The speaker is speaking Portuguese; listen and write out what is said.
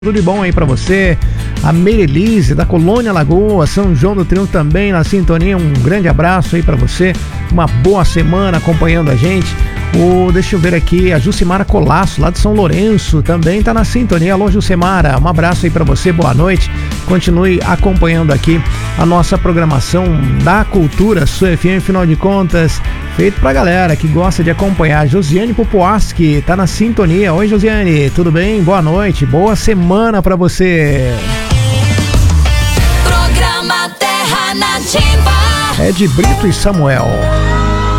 Tudo de bom aí pra você. A Meirelise da Colônia Lagoa, São João do Triunfo também na sintonia. Um grande abraço aí pra você. Uma boa semana acompanhando a gente. Deixa eu ver aqui, a Jucimara Colasso, lá de São Lourenço, também tá na sintonia. Alô, Jucimara, um abraço aí pra você, boa noite. Continue acompanhando aqui a nossa programação da Cultura Sul FM, afinal de contas, feito pra galera que gosta de acompanhar. Josiane Popoaski tá na sintonia. Oi, Josiane, tudo bem? Boa noite, boa semana pra você. Programa Terra Nativa. É de Brito e Samuel.